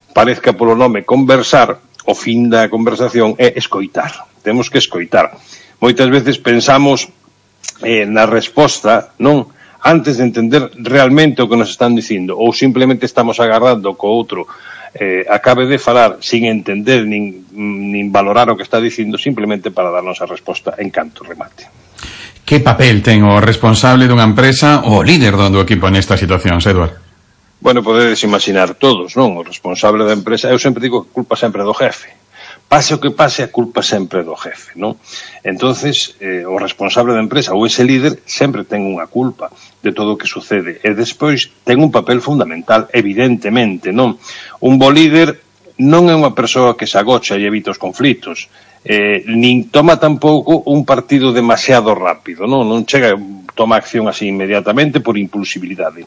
parezca polo nome conversar, o fin da conversación é escoitar. Temos que escoitar. Moitas veces pensamos na resposta, non? Antes de entender realmente o que nos están dicindo, ou simplemente estamos agarrando co outro acabe de falar sin entender nin valorar o que está dicindo, simplemente para darnos a resposta en canto remate. Que papel ten o responsable dunha empresa ou o líder do equipo nesta situación, Eduardo? Bueno, podedes imaginar todos, non? O responsable da empresa, eu sempre digo que culpa sempre do jefe. Pase o que pase, a culpa sempre do jefe, non? Entonces, o responsable da empresa ou ese líder sempre ten unha culpa de todo o que sucede. E despois ten un papel fundamental, evidentemente, non? Un bo líder non é unha persoa que se agocha e evita os conflitos, nin toma tampouco un partido demasiado rápido, non chega, toma acción así inmediatamente por impulsividade.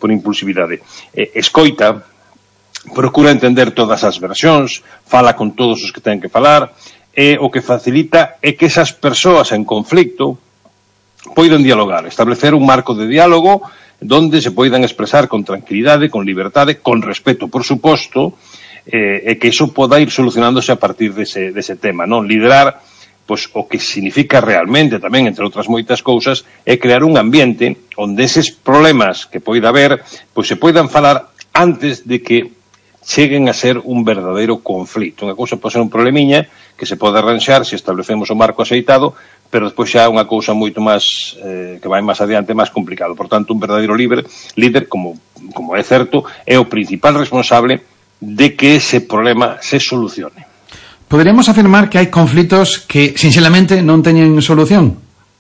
Escoita, procura entender todas as versións, fala con todos os que ten que falar, e o que facilita é que esas persoas en conflicto poidan dialogar, establecer un marco de diálogo donde se poidan expresar con tranquilidade, con liberdade, con respeto, por suposto, e que iso poda ir solucionándose a partir dese tema, non? Liderar, pois, o que significa realmente tamén, entre outras moitas cousas, é crear un ambiente onde eses problemas que poida haber, pois se poidan falar antes de que cheguen a ser un verdadeiro conflito. Unha cousa pode ser un problemiña que se pode arranxar se establecemos o marco aceitado, pero despois xa é unha cousa moito máis que vai máis adiante, máis complicado. Por tanto, un verdadeiro líder, como é certo, é o principal responsable de que ese problema se solucione. Poderíamos afirmar que hai conflitos que, sinceramente, non teñen solución?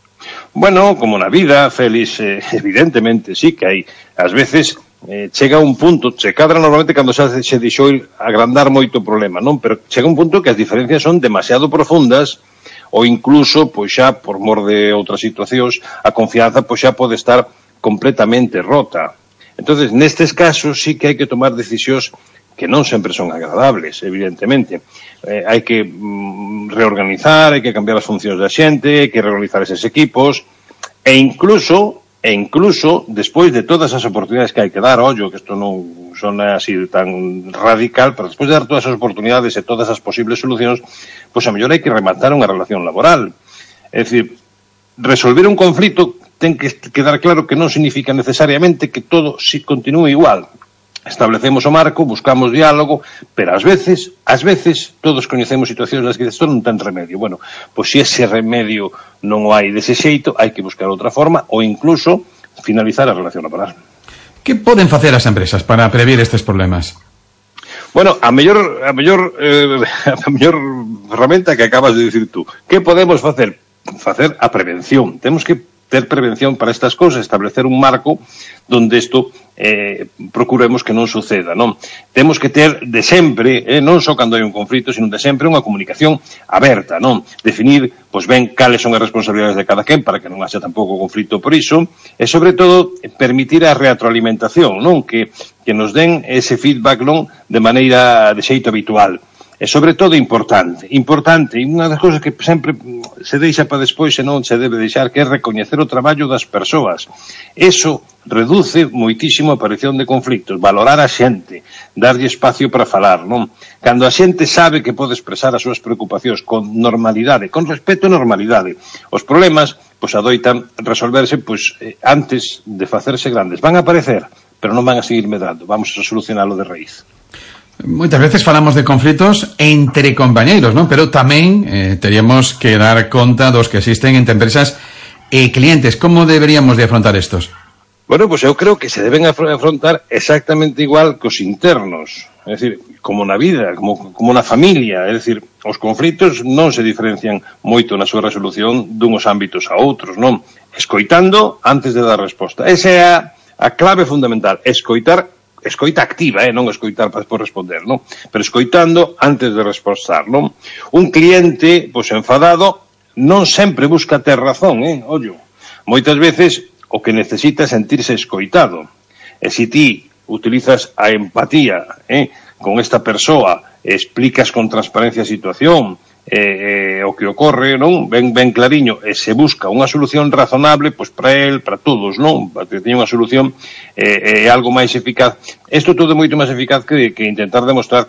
Bueno, como na vida, Félix, evidentemente, sí que hai. Ás veces chega un punto, se cadra normalmente cando se deixou agrandar moito o problema, non? Pero chega un punto que as diferencias son demasiado profundas, ou incluso, pois xa, por mor de outras situacións, a confianza pois xa pode estar completamente rota. Entonces, nestes casos, sí que hai que tomar decisións que non sempre son agradables, evidentemente. Hai que reorganizar, hai que cambiar as funcións da xente, hai que reorganizar eses equipos, e incluso, despois de todas as oportunidades que hai que dar, ollo, que isto non son así tan radical, pero despois de dar todas as oportunidades e todas as posibles solucións, pois a mellor hai que rematar unha relación laboral. É dicir, resolver un conflito ten que quedar claro que non significa necesariamente que todo si continúe igual. Establecemos o marco, buscamos diálogo, pero ás veces todos coñecemos situacións nas que isto non ten remedio. Bueno, pois se ese remedio non o hai dese xeito, hai que buscar outra forma ou incluso finalizar a relación laboral. Que poden facer as empresas para previr estes problemas? Bueno, a mellor ferramenta que acabas de dicir tú. Que podemos facer? Facer a prevención. Temos que ter prevención para estas cousas, establecer un marco donde isto procuremos que non suceda, non? Temos que ter de sempre, non só cando hai un conflito, sino de sempre unha comunicación aberta, non? Definir, pois ben, cales son as responsabilidades de cada quen para que non haxa tampouco conflito por iso, e sobre todo permitir a retroalimentación, non? Que nos den ese feedback, non? De maneira, de xeito habitual. E sobre todo importante, e unha das cousas que sempre se deixa para despois e non se debe deixar, que é recoñecer o traballo das persoas. Eso reduce moitísimo a aparición de conflictos, valorar a xente, darlle espacio para falar, non? Cando a xente sabe que pode expresar as súas preocupacións con normalidade, con respeto e normalidade, os problemas, pois adoitan resolverse, pois antes de facerse grandes. Van a aparecer, pero non van a seguir medrando, vamos a solucionalo de raíz. Moitas veces falamos de conflitos entre compañeiros, non? Pero tamén teríamos que dar conta dos que existen entre empresas e clientes. Como deberíamos de afrontar estos? Bueno, pues eu creo que se deben afrontar exactamente igual que os internos. É dicir, como na vida, como na familia. É dicir, os conflitos non se diferencian moito na súa resolución dunhos ámbitos a outros, non? Escoitando antes de dar resposta. Esa é a clave fundamental. Escoita activa, non escoitar para despois responder, non? Pero escoitando antes de respostar, non? Un cliente, pois enfadado, non sempre busca ter razón, ollo. Moitas veces o que necesita é sentirse escoitado. E se ti utilizas a empatía con esta persoa, explicas con transparencia a situación, o que ocorre, non? Ben clariño, e se busca unha solución razonable, pois para el, para todos, non? Para que teña unha solución algo máis eficaz. Isto todo é moito máis eficaz que intentar demostrar